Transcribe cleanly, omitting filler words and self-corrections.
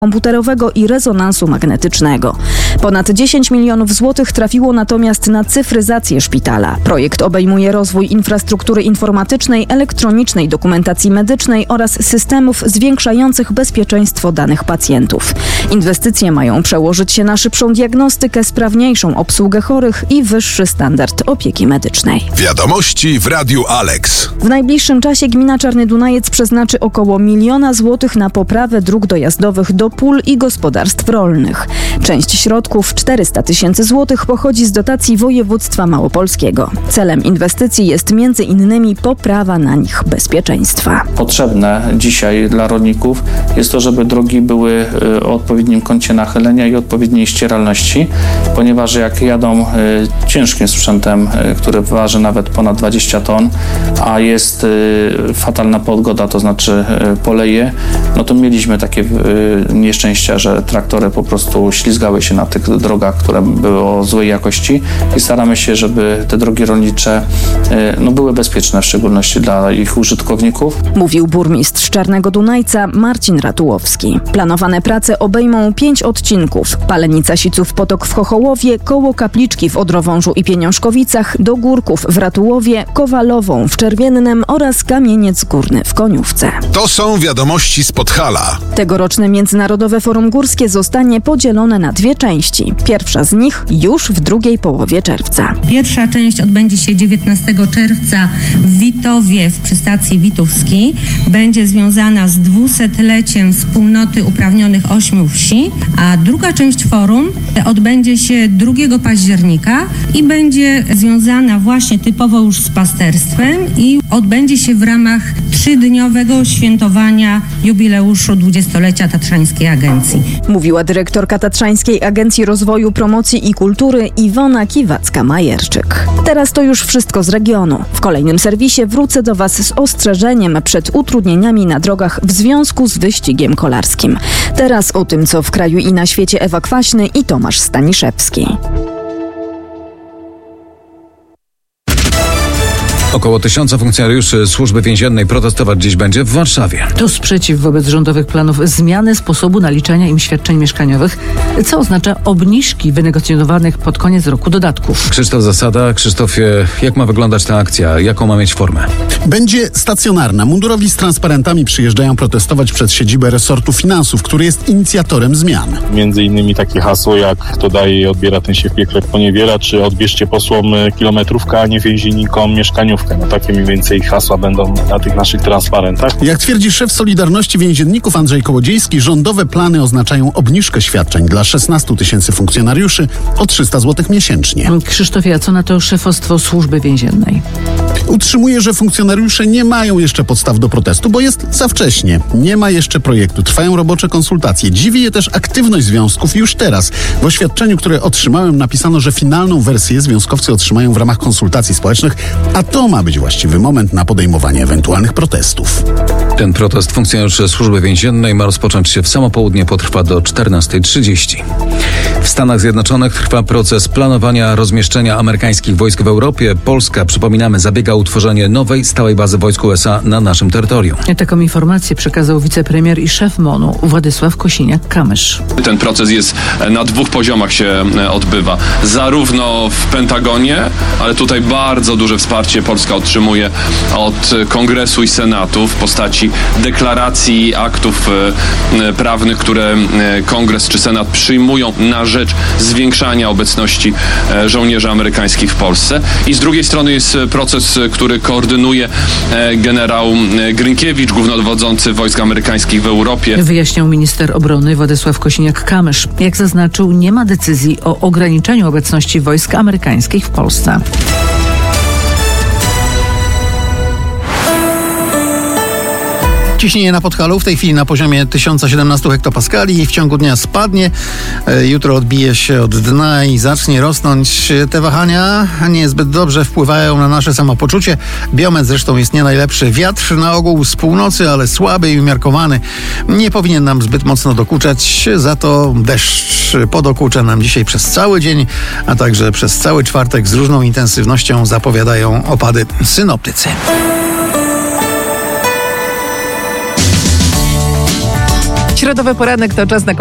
komputerowego i rezonansu magnetycznego. Ponad 10 milionów złotych trafiło natomiast na cyfryzację szpitala. Projekt obejmuje rozwój infrastruktury informatycznej, elektronicznej dokumentacji medycznej oraz systemów zwiększających bezpieczeństwo danych pacjentów. Inwestycje mają przełożyć się na szybszą diagnostykę, sprawniejszą obsługę chorych i wyższy standard opieki medycznej. Wiadomości w Radiu Alex. W najbliższym czasie gmina Czarny Dunajec przeznaczy około 1 000 000 złotych na poprawę dróg dojazdowych do pól i gospodarstw rolnych. Część środków, 400 000 złotych, pochodzi z dotacji województwa małopolskiego. Celem inwestycji jest m.in. poprawa na nich bezpieczeństwa. Potrzebne dzisiaj dla rolników jest to, żeby drogi były o odpowiednim kącie nachylenia i odpowiedniej ścieralności, ponieważ jak jadą ciężkim sprzętem, który waży nawet ponad 20 ton, a jest fatalna pogoda, to znaczy poleje, no to mieliśmy takie nieszczęścia, że traktory po prostu ślizgały się na tych drogach, które były o złej jakości i staramy się, żeby te drogi rolnicze były bezpieczne, w szczególności dla ich użytkowników. Mówił burmistrz Czarnego Dunajca Marcin Ratułowski. Planowane prace obejmą 5 odcinków. Palenica Siców Potok w Chochołowie, koło Kapliczki w Odrowążu i Pieniążkowicach, do Górków w Ratułowie, Kowalową w Czerwiennem oraz Kamieniec Górny w Koniówce. To są wiadomości z Podhala. Tegoroczne Międzynarodowe Forum Górskie zostanie podzielone na 2 części. Pierwsza z nich już w drugiej połowie czerwca. Pierwsza część odbędzie się 19 czerwca w Witowie w przystacji Witówskiej. Będzie związana z 200-leciem wspólnoty uprawnionych 8 wsi, a druga część forum odbędzie się 2 października i będzie związana właśnie typowo już z pasterstwem i odbędzie się w ramach 3-dniowego świętowania jubileuszu 20-lecia Tatrzańskiej Agencji. Mówiła dyrektorka Tatrzańskiej Agencji Rozwoju, Promocji i Kultury Iwona Kiwacka-Majerczyk. Teraz to już wszystko z regionu. W kolejnym serwisie wrócę do Was z ostrzeżeniem przed utrudnieniami na drogach w związku z wyścigiem kolarskim. Teraz o tym, co w kraju i na świecie Ewa Kwaśny i Tomasz Staniszewski. Około 1000 funkcjonariuszy Służby Więziennej protestować dziś będzie w Warszawie. To sprzeciw wobec rządowych planów zmiany sposobu naliczania im świadczeń mieszkaniowych, co oznacza obniżki wynegocjonowanych pod koniec roku dodatków. Krzysztof Zasada. Krzysztofie, jak ma wyglądać ta akcja? Jaką ma mieć formę? Będzie stacjonarna. Mundurowi z transparentami przyjeżdżają protestować przed siedzibę resortu finansów, który jest inicjatorem zmian. Między innymi takie hasło jak kto daje i odbiera, ten się w piekle poniewiera, czy odbierzcie posłom kilometrówkę, a nie więziennikom mieszkaniówkę. No takie mniej więcej hasła będą na tych naszych transparentach. Jak twierdzi szef Solidarności Więzienników Andrzej Kołodziejski, rządowe plany oznaczają obniżkę świadczeń dla 16 000 funkcjonariuszy o 300 zł miesięcznie. Krzysztofie, a co na to szefostwo Służby Więziennej? Utrzymuje, że funkcjonariusze nie mają jeszcze podstaw do protestu, bo jest za wcześnie. Nie ma jeszcze projektu. Trwają robocze konsultacje. Dziwi je też aktywność związków już teraz. W oświadczeniu, które otrzymałem, napisano, że finalną wersję związkowcy otrzymają w ramach konsultacji społecznych, a to ma być właściwy moment na podejmowanie ewentualnych protestów. Ten protest funkcjonariuszy Służby Więziennej ma rozpocząć się w samo południe, potrwa do 14:30. W Stanach Zjednoczonych trwa proces planowania rozmieszczenia amerykańskich wojsk w Europie. Polska, przypominamy, zabiega o utworzenie nowej, stałej bazy wojsk USA na naszym terytorium. Taką informację przekazał wicepremier i szef MON-u Władysław Kosiniak-Kamysz. Ten proces jest na 2 poziomach się odbywa. Zarówno w Pentagonie, ale tutaj bardzo duże wsparcie Polska otrzymuje od Kongresu i Senatu w postaci deklaracji, aktów prawnych, które Kongres czy Senat przyjmują na rzecz zwiększania obecności żołnierzy amerykańskich w Polsce. I z drugiej strony jest proces, który koordynuje generał Grynkiewicz, głównodowodzący wojsk amerykańskich w Europie. Wyjaśniał minister obrony Władysław Kosiniak-Kamysz. Jak zaznaczył, nie ma decyzji o ograniczeniu obecności wojsk amerykańskich w Polsce. Ciśnienie na Podhalu w tej chwili na poziomie 1017 hektopaskali i w ciągu dnia spadnie. Jutro odbije się od dna i zacznie rosnąć. Te wahania niezbyt dobrze wpływają na nasze samopoczucie. Biometr zresztą jest nie najlepszy. Wiatr na ogół z północy, ale słaby i umiarkowany. Nie powinien nam zbyt mocno dokuczać, za to deszcz podokucza nam dzisiaj przez cały dzień, a także przez cały czwartek z różną intensywnością zapowiadają opady synoptycy. Środowy poranek to czas na